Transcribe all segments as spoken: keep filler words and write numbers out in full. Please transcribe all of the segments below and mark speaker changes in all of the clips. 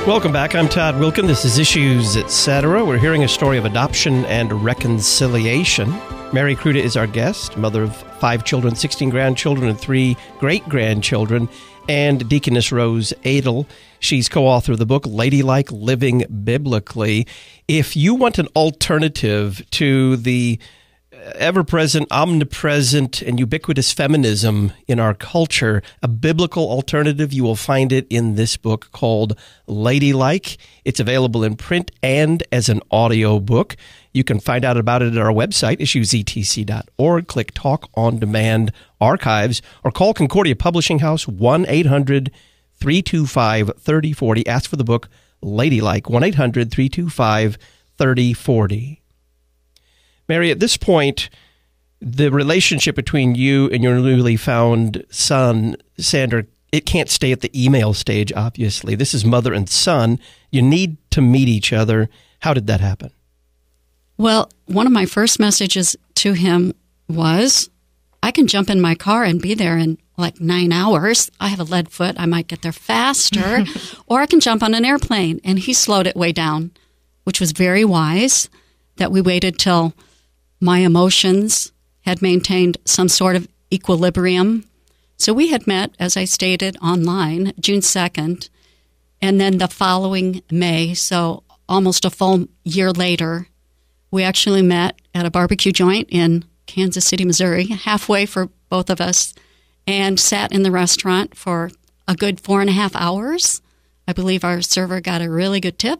Speaker 1: Welcome back. I'm Todd Wilkin. This is Issues, et cetera. We're hearing a story of adoption and reconciliation. Mary Kruta is our guest, mother of five children, sixteen grandchildren, and three great-grandchildren, and Deaconess Rose Adel. She's co-author of the book, Ladylike Living Biblically. If you want an alternative to the ever-present, omnipresent, and ubiquitous feminism in our culture, a biblical alternative, you will find it in this book called Ladylike. It's available in print and as an audio book. You can find out about it at our website, issues e t c dot org. Click Talk on Demand Archives, or call Concordia Publishing House, one eight hundred three two five three oh four oh. Ask for the book Ladylike, one eight hundred three two five three oh four oh. Mary, at this point, the relationship between you and your newly found son, Sander, it can't stay at the email stage, obviously. This is mother and son. You need to meet each other. How did that happen?
Speaker 2: Well, one of my first messages to him was, I can jump in my car and be there in like nine hours. I have a lead foot. I might get there faster. Or I can jump on an airplane. And he slowed it way down, which was very wise, that we waited till my emotions had maintained some sort of equilibrium. So we had met, as I stated, online, June second, and then the following May, so almost a full year later, we actually met at a barbecue joint in Kansas City, Missouri, halfway for both of us, and sat in the restaurant for a good four and a half hours. I believe our server got a really good tip.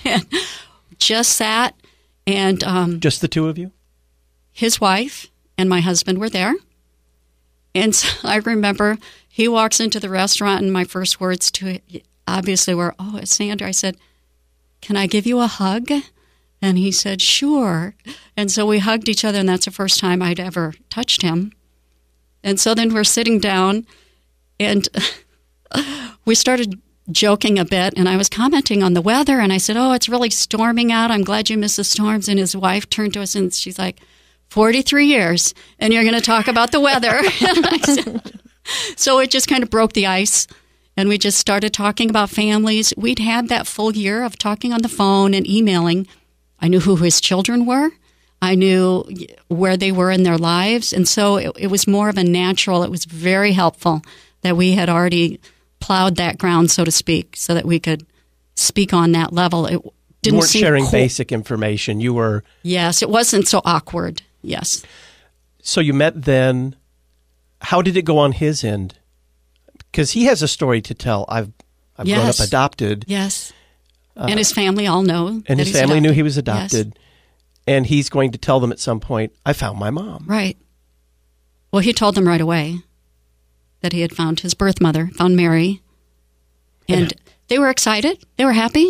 Speaker 2: Just sat, and um,
Speaker 1: just the two of you?
Speaker 2: His wife and my husband were there. And so I remember he walks into the restaurant, and my first words to it obviously were, "Oh, it's Sander." I said, "Can I give you a hug?" And he said, "Sure." And so we hugged each other, and that's the first time I'd ever touched him. And so then we're sitting down, and we started joking a bit, and I was commenting on the weather, and I said, "Oh, it's really storming out. I'm glad you missed the storms." And his wife turned to us, and she's like, forty-three years, and you're going to talk about the weather. said, so it just kind of broke the ice, and we just started talking about families. We'd had that full year of talking on the phone and emailing. I knew who his children were. I knew where they were in their lives, and so it, it was more of a natural. It was very helpful that we had already plowed that ground, so to speak, so that we could speak on that level. It didn't
Speaker 1: you weren't
Speaker 2: seem
Speaker 1: sharing
Speaker 2: cold.
Speaker 1: Basic information. You were...
Speaker 2: Yes, it wasn't so awkward. Yes.
Speaker 1: So you met then. How did it go on his end? Because he has a story to tell. I've I've
Speaker 2: yes.
Speaker 1: grown up adopted.
Speaker 2: Yes.
Speaker 1: Uh,
Speaker 2: and his family all know.
Speaker 1: And his
Speaker 2: he's
Speaker 1: family
Speaker 2: adopted.
Speaker 1: knew he was adopted.
Speaker 2: Yes.
Speaker 1: And he's going to tell them at some point, "I found my mom."
Speaker 2: Right. Well, he told them right away that he had found his birth mother, found Mary. And yeah. They were excited. They were happy.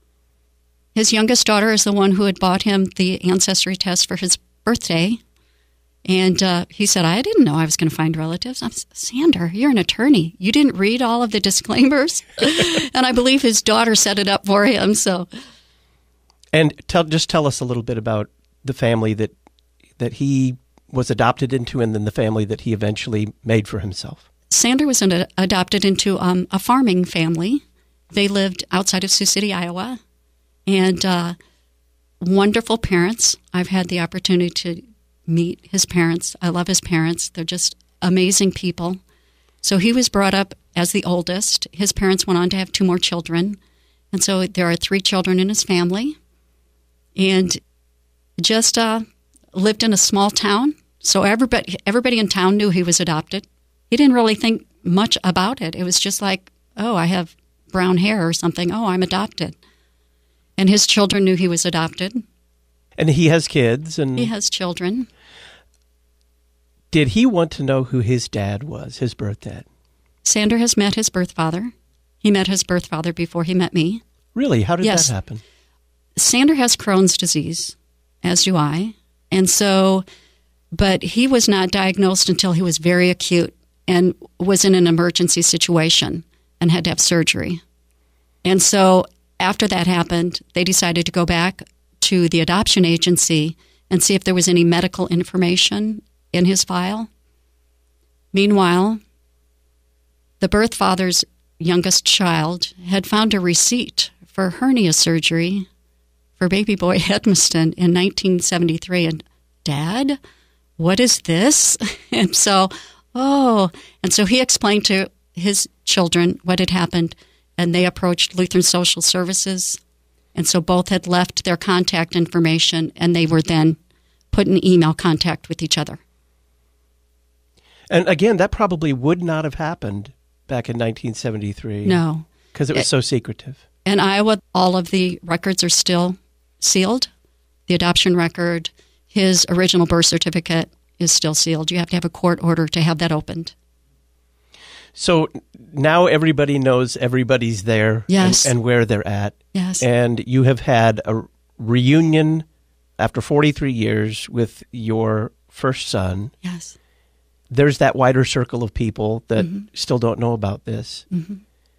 Speaker 2: His youngest daughter is the one who had bought him the ancestry test for his birthday. And uh, he said, "I didn't know I was going to find relatives." I'm Sander, you're an attorney. You didn't read all of the disclaimers? And I believe his daughter set it up for him. So,
Speaker 1: And tell, just tell us a little bit about the family that that he was adopted into, and then the family that he eventually made for himself.
Speaker 2: Sander was an, adopted into um, a farming family. They lived outside of Sioux City, Iowa. And uh, wonderful parents. I've had the opportunity to meet his parents. I love his parents. They're just amazing people. So he was brought up as the oldest. His parents went on to have two more children. And so there are three children in his family. And just uh, lived in a small town. So everybody, everybody in town knew he was adopted. He didn't really think much about it. It was just like, "Oh, I have brown hair or something. Oh, I'm adopted." And his children knew he was adopted.
Speaker 1: And he has kids. And
Speaker 2: he has children.
Speaker 1: Did he want to know who his dad was, his birth dad?
Speaker 2: Sander has met his birth father. He met his birth father before he met me.
Speaker 1: Really? How did
Speaker 2: yes.
Speaker 1: that happen?
Speaker 2: Sander has Crohn's disease, as do I. And so, but he was not diagnosed until he was very acute and was in an emergency situation and had to have surgery. And so after that happened, they decided to go back to the adoption agency and see if there was any medical information in his file. Meanwhile, the birth father's youngest child, had found a receipt for hernia surgery for baby boy Edmiston in nineteen seventy-three. And, Dad, what is this? And so, oh, and so he explained to his children what had happened, and they approached Lutheran Social Services. And so both had left their contact information, and they were then put in email contact with each other.
Speaker 1: And again, that probably would not have happened back in nineteen seventy-three.
Speaker 2: No.
Speaker 1: Because it was so secretive.
Speaker 2: In Iowa, all of the records are still sealed. The adoption record, his original birth certificate is still sealed. You have to have a court order to have that opened.
Speaker 1: So now everybody knows everybody's there,
Speaker 2: yes.
Speaker 1: and, and where they're at.
Speaker 2: Yes.
Speaker 1: And you have had a reunion after forty-three years with your first son.
Speaker 2: Yes.
Speaker 1: There's that wider circle of people that
Speaker 2: mm-hmm.
Speaker 1: still don't know about this.
Speaker 2: Mm-hmm.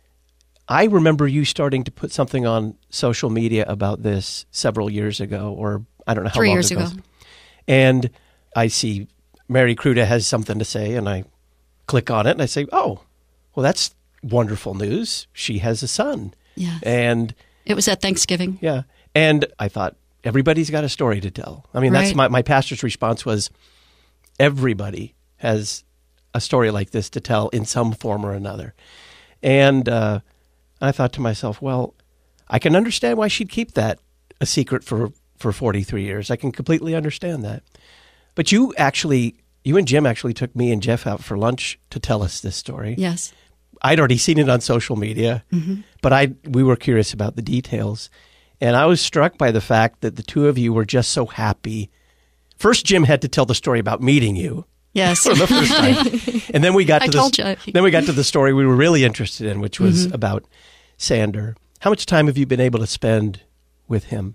Speaker 1: I remember you starting to put something on social media about this several years ago, or I don't know how
Speaker 2: Three
Speaker 1: long
Speaker 2: years
Speaker 1: ago.
Speaker 2: ago.
Speaker 1: And I see Mary Kruta has something to say, and I click on it, and I say, oh, well, that's wonderful news. She has a son.
Speaker 2: Yes.
Speaker 1: And
Speaker 2: it was at Thanksgiving.
Speaker 1: Yeah. And I thought, everybody's got a story to tell. I mean,
Speaker 2: right.
Speaker 1: that's my, my pastor's response was, everybody has a story like this to tell in some form or another. And uh, I thought to myself, well, I can understand why she'd keep that a secret for, for forty-three years. I can completely understand that. But you actually, you and Jim actually took me and Jeff out for lunch to tell us this story.
Speaker 2: Yes.
Speaker 1: I'd already seen it on social media, mm-hmm. but I we were curious about the details. And I was struck by the fact that the two of you were just so happy. First, Jim had to tell the story about meeting you.
Speaker 2: Yes.
Speaker 1: For the first time. And then we got to
Speaker 2: I
Speaker 1: the,
Speaker 2: told you.
Speaker 1: Then we got to the story we were really interested in, which was
Speaker 2: mm-hmm.
Speaker 1: about Sander. How much time have you been able to spend with him?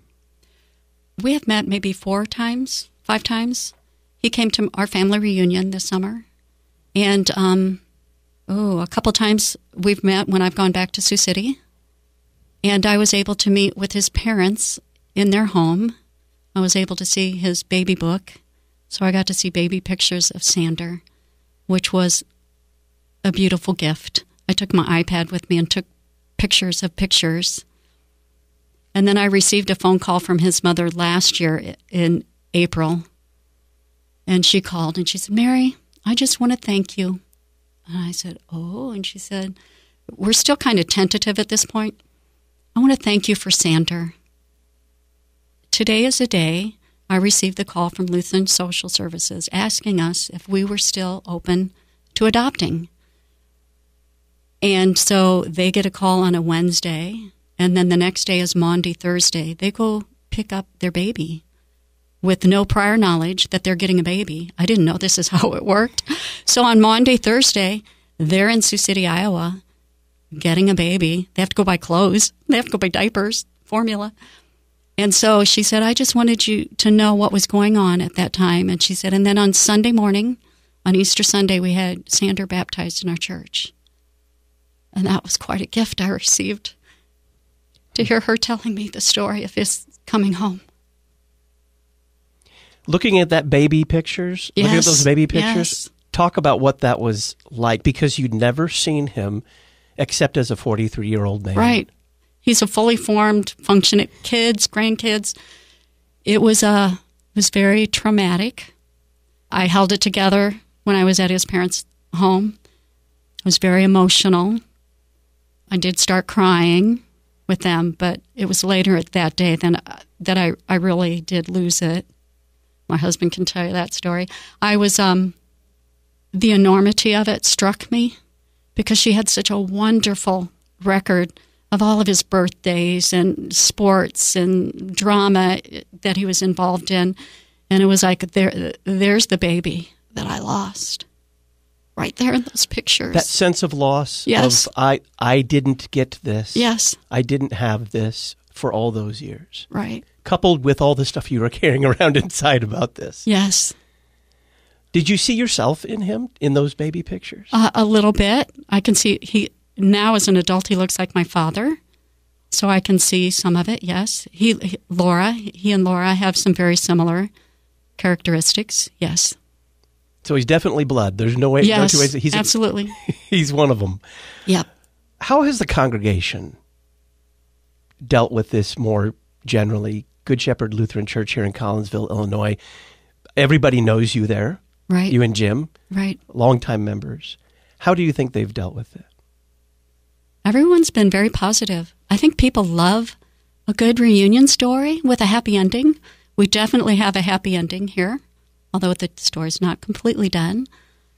Speaker 2: We have met maybe four times, five times. He came to our family reunion this summer. And, um, oh, a couple times we've met when I've gone back to Sioux City. And I was able to meet with his parents in their home. I was able to see his baby book. So I got to see baby pictures of Sander, which was a beautiful gift. I took my iPad with me and took pictures of pictures. And then I received a phone call from his mother last year in April. And she called and she said, Mary, I just want to thank you. And I said, oh, and she said, we're still kind of tentative at this point. I want to thank you for Sander. Today is a day I received the call from Lutheran Social Services asking us if we were still open to adopting. And so they get a call on a Wednesday, and then the next day is Maundy, Thursday. They go pick up their baby with no prior knowledge that they're getting a baby. I didn't know this is how it worked. So on Maundy, Thursday, they're in Sioux City, Iowa, getting a baby. They have to go buy clothes. They have to go buy diapers, formula. And so she said, I just wanted you to know what was going on at that time. And she said, and then on Sunday morning, on Easter Sunday, we had Sander baptized in our church. And that was quite a gift I received, to hear her telling me the story of his coming home.
Speaker 1: Looking at that baby pictures,
Speaker 2: yes.
Speaker 1: looking at those baby pictures,
Speaker 2: yes.
Speaker 1: talk about what that was like, because you'd never seen him except as a forty-three-year-old man.
Speaker 2: Right. He's a fully formed, functioning kids, grandkids. It was uh, it was very traumatic. I held it together when I was at his parents' home. It was very emotional. I did start crying with them, but it was later that day then that I, I really did lose it. My husband can tell you that story. I was, um, the enormity of it struck me because she had such a wonderful record of all of his birthdays and sports and drama that he was involved in. And it was like, there, there's the baby that I lost. Right there in those pictures.
Speaker 1: That sense of loss,
Speaker 2: yes.
Speaker 1: of I, I didn't get this.
Speaker 2: Yes.
Speaker 1: I didn't have this for all those years.
Speaker 2: Right.
Speaker 1: Coupled with all the stuff you were carrying around inside about this.
Speaker 2: Yes.
Speaker 1: Did you see yourself in him, in those baby pictures?
Speaker 2: Uh, a little bit. I can see, he now as an adult, he looks like my father. So I can see some of it, yes. He, he Laura, he and Laura have some very similar characteristics, yes.
Speaker 1: So he's definitely blood. There's no way.
Speaker 2: Yes,
Speaker 1: no two ways. He's
Speaker 2: absolutely.
Speaker 1: A, he's one of them.
Speaker 2: Yep.
Speaker 1: How has the congregation dealt with this more generally? Good Shepherd Lutheran Church here in Collinsville, Illinois. Everybody knows you there.
Speaker 2: Right.
Speaker 1: You and Jim.
Speaker 2: Right.
Speaker 1: Longtime members. How do you think they've dealt with it?
Speaker 2: Everyone's been very positive. I think people love a good reunion story with a happy ending. We definitely have a happy ending here, although the story's not completely done.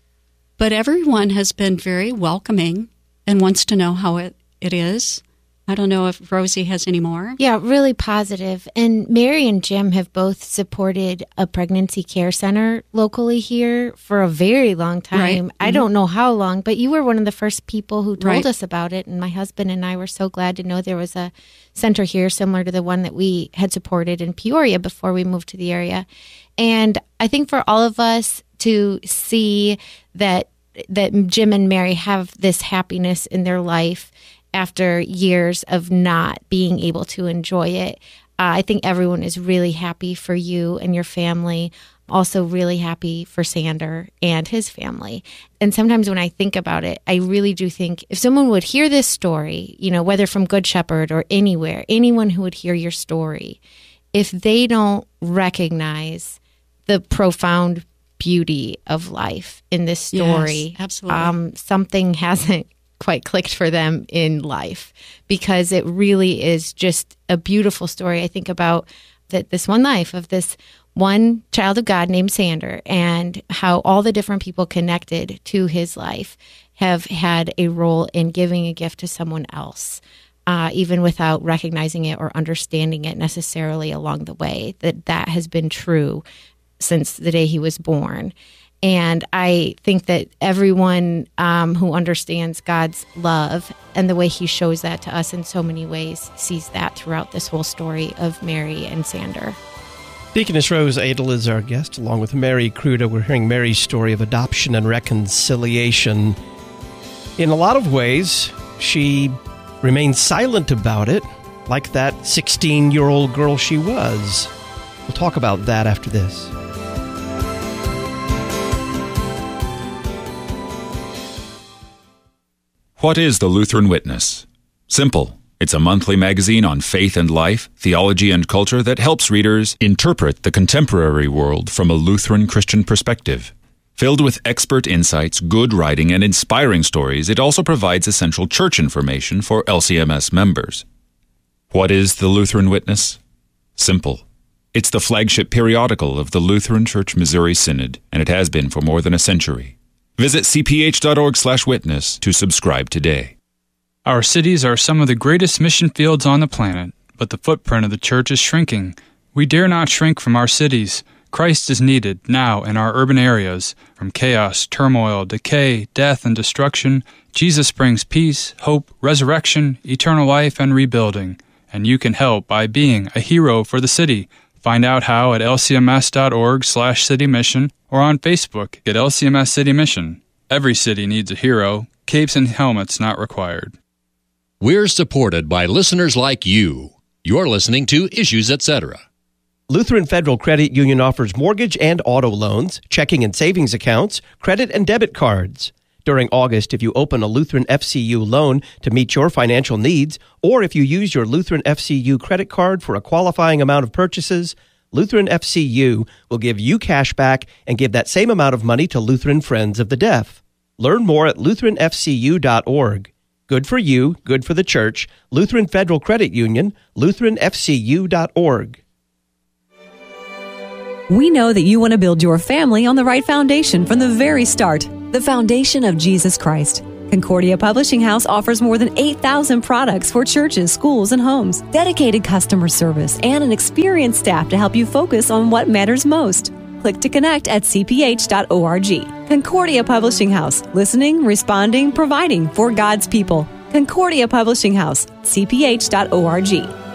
Speaker 2: But everyone has been very welcoming and wants to know how it, it is. I don't know if Rosie has any more.
Speaker 3: Yeah, really positive. And Mary and Jim have both supported a pregnancy care center locally here for a very long time.
Speaker 2: Right. Mm-hmm.
Speaker 3: I don't know how long, but you were one of the first people who told
Speaker 2: Right.
Speaker 3: us about it. And my husband and I were so glad to know there was a center here similar to the one that we had supported in Peoria before we moved to the area. And I think for all of us to see that that Jim and Mary have this happiness in their life after years of not being able to enjoy it. Uh, I think everyone is really happy for you and your family, also really happy for Sander and his family. And sometimes when I think about it, I really do think if someone would hear this story, you know, whether from Good Shepherd or anywhere, anyone who would hear your story, if they don't recognize the profound beauty of life in this story,
Speaker 2: Yes, absolutely.
Speaker 3: um, something hasn't quite clicked for them in life, because it really is just a beautiful story. I think about that this one life of this one child of God named Sander, and how all the different people connected to his life have had a role in giving a gift to someone else, uh, even without recognizing it or understanding it necessarily along the way, that that has been true since the day he was born. And I think that everyone um, who understands God's love and the way he shows that to us in so many ways sees that throughout this whole story of Mary and Sander.
Speaker 1: Deaconess Rose Adel is our guest, along with Mary Kruta. We're hearing Mary's story of adoption and reconciliation. In a lot of ways, she remained silent about it, like that sixteen-year-old girl she was. We'll talk about that after this.
Speaker 4: What is the Lutheran Witness? Simple. It's a monthly magazine on faith and life, theology and culture that helps readers interpret the contemporary world from a Lutheran Christian perspective. Filled with expert insights, good writing, and inspiring stories, it also provides essential church information for L C M S members. What is the Lutheran Witness? Simple. It's the flagship periodical of the Lutheran Church Missouri Synod, and it has been for more than a century. Visit c p h dot org slash witness to subscribe today.
Speaker 5: Our cities are some of the greatest mission fields on the planet, but the footprint of the church is shrinking. We dare not shrink from our cities. Christ is needed now in our urban areas. From chaos, turmoil, decay, death, and destruction, Jesus brings peace, hope, resurrection, eternal life, and rebuilding. And you can help by being a hero for the city. Find out how at l c m s dot org slash city mission or on Facebook at L C M S City Mission. Every city needs a hero. Capes and helmets not required.
Speaker 6: We're supported by listeners like you. You're listening to Issues, et cetera.
Speaker 1: Lutheran Federal Credit Union offers mortgage and auto loans, checking and savings accounts, credit and debit cards. During August, if you open a Lutheran F C U loan to meet your financial needs, or if you use your Lutheran F C U credit card for a qualifying amount of purchases, Lutheran F C U will give you cash back and give that same amount of money to Lutheran Friends of the Deaf. Learn more at lutheran f c u dot org. Good for you, good for the church. Lutheran Federal Credit Union, lutheran f c u dot org.
Speaker 7: We know that you want to build your family on the right foundation from the very start, the foundation of Jesus Christ. Concordia Publishing House offers more than eight thousand products for churches, schools, and homes, dedicated customer service, and an experienced staff to help you focus on what matters most. Click to connect at c p h dot org. Concordia Publishing House, listening, responding, providing for God's people. Concordia Publishing House, c p h dot org.